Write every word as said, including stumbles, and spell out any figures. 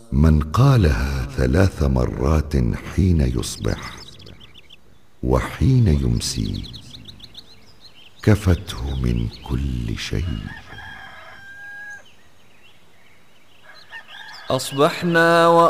من قالها ثلاث مرات حين يصبح وحين يمسي كفته من كل شيء. أصبحنا